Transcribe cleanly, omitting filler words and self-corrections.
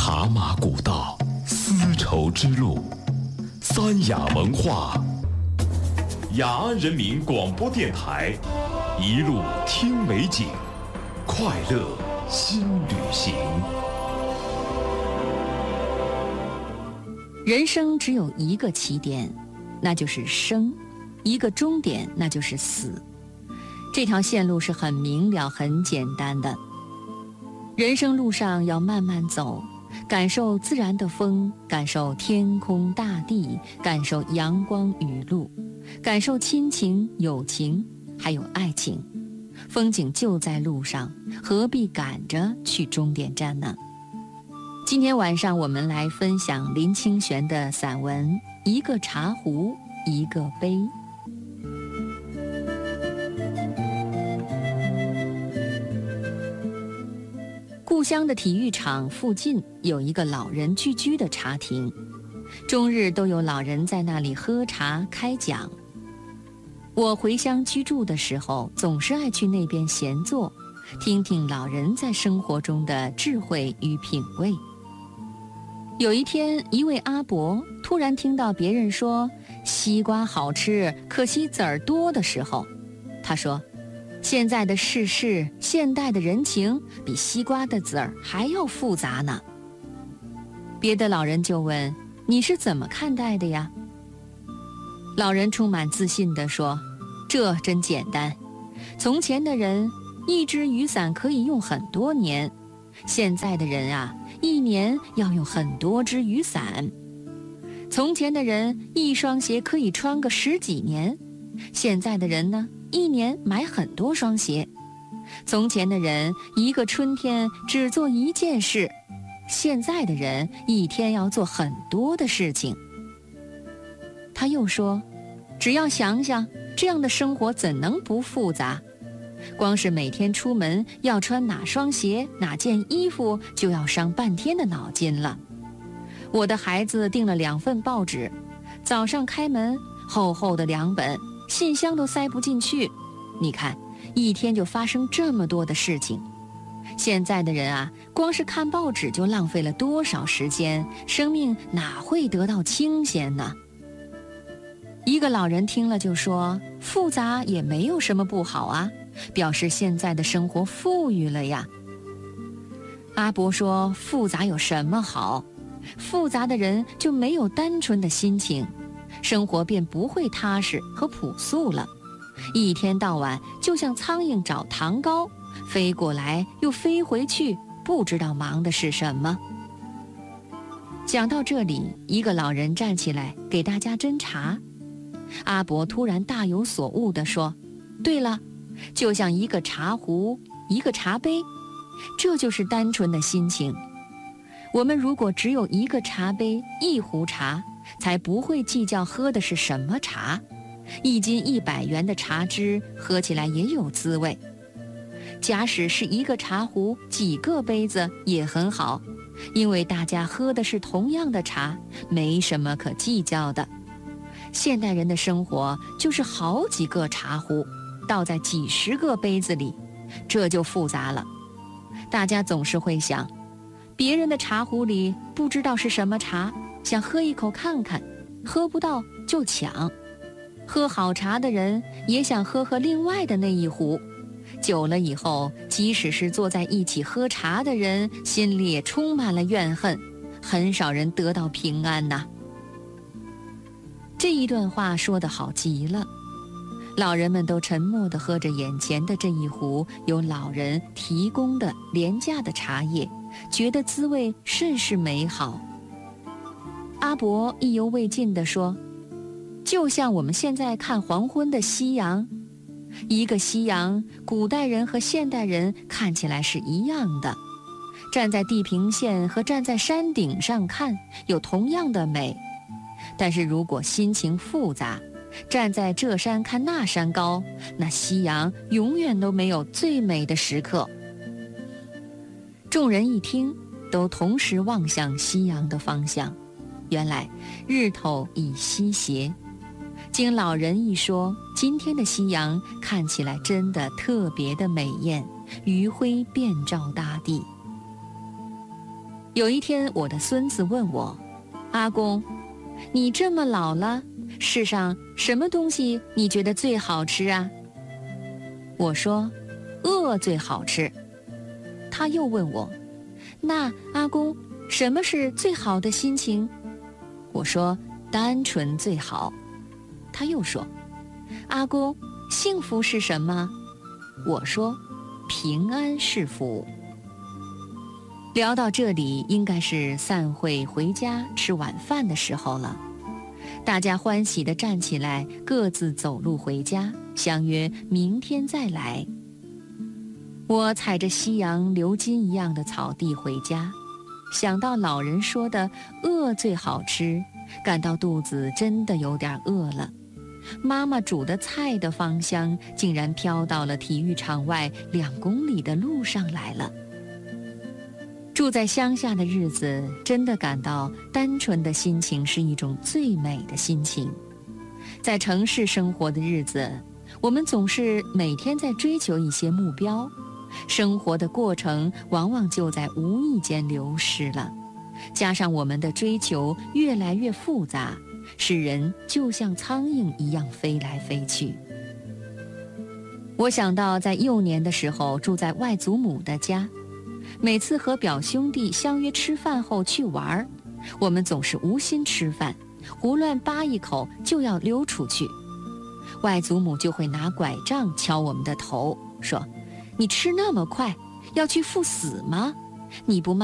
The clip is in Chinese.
茶马古道，丝绸之路，三雅文化，雅安人民广播电台，一路听美景，快乐新旅行。 人生只有一个起点，那就是生；一个终点，那就是死。这条线路是很明了、很简单的。人生路上要慢慢走，感受自然的风，感受天空大地，感受阳光雨露，感受亲情、友情，还有爱情。风景就在路上，何必赶着去终点站呢？今天晚上我们来分享林清玄的散文《一个茶壶，一个杯》。故乡的体育场附近有一个老人聚居的茶亭，终日都有老人在那里喝茶开讲。我回乡居住的时候，总是爱去那边闲坐，听听老人在生活中的智慧与品味。有一天，一位阿伯突然听到别人说西瓜好吃，可惜籽儿多的时候，他说，现在的世事，现代的人情比西瓜的籽儿还要复杂呢。别的老人就问，你是怎么看待的呀？老人充满自信地说，这真简单，从前的人一只雨伞可以用很多年，现在的人啊，一年要用很多只雨伞。从前的人一双鞋可以穿个10几年，现在的人呢，一年买很多双鞋。从前的人一个春天只做一件事，现在的人一天要做很多的事情。他又说，只要想想，这样的生活怎能不复杂？光是每天出门要穿哪双鞋、哪件衣服，就要伤半天的脑筋了。我的孩子订了2份报纸，早上开门，厚厚的2本，信箱都塞不进去。你看，一天就发生这么多的事情。现在的人啊，光是看报纸就浪费了多少时间，生命哪会得到清闲呢？一个老人听了就说，复杂也没有什么不好啊，表示现在的生活富裕了呀。阿伯说，复杂有什么好？复杂的人就没有单纯的心情，生活便不会踏实和朴素了。一天到晚就像苍蝇找糖糕，飞过来又飞回去，不知道忙的是什么。讲到这里，一个老人站起来给大家斟茶。阿伯突然大有所悟地说，对了，就像一个茶壶，一个茶杯，这就是单纯的心情。我们如果只有一个茶杯，一壶茶，才不会计较喝的是什么茶。1斤100元的茶汁喝起来也有滋味。假使是一个茶壶，几个杯子也很好，因为大家喝的是同样的茶，没什么可计较的。现代人的生活就是好几个茶壶倒在几十个杯子里，这就复杂了。大家总是会想，别人的茶壶里不知道是什么茶，想喝一口看看，喝不到就抢。喝好茶的人也想喝另外的那一壶，久了以后，即使是坐在一起喝茶的人，心里也充满了怨恨，很少人得到平安呐。这一段话说得好极了，老人们都沉默地喝着眼前的这一壶由老人提供的廉价的茶叶，觉得滋味甚是美好。阿伯意犹未尽地说，就像我们现在看黄昏的夕阳，一个夕阳，古代人和现代人看起来是一样的，站在地平线和站在山顶上看有同样的美。但是如果心情复杂，站在这山看那山高，那夕阳永远都没有最美的时刻。众人一听，都同时望向夕阳的方向，原来日头已西斜。经老人一说，今天的夕阳看起来真的特别的美艳，余晖遍照大地。 有一天，我的孙子问我：“阿公，你这么老了，世上什么东西你觉得最好吃啊？”我说：“饿最好吃。”他又问我：“那阿公，什么是最好的心情？”我说：“单纯最好。”他又说：“阿公，幸福是什么？”我说：“平安是福。”聊到这里，应该是散会回家吃晚饭的时候了。大家欢喜地站起来，各自走路回家，相约明天再来。我踩着夕阳流金一样的草地回家，想到老人说的饿最好吃，感到肚子真的有点饿了。妈妈煮的菜的芳香竟然飘到了体育场外2公里的路上来了。住在乡下的日子，真的感到单纯的心情是一种最美的心情。在城市生活的日子，我们总是每天在追求一些目标，生活的过程往往就在无意间流失了。加上我们的追求越来越复杂，使人就像苍蝇一样飞来飞去。我想到在幼年的时候住在外祖母的家，每次和表兄弟相约吃饭后去玩，我们总是无心吃饭，胡乱扒一口就要溜出去。外祖母就会拿拐杖敲我们的头，说：“你吃那么快，要去赴死吗？你不慢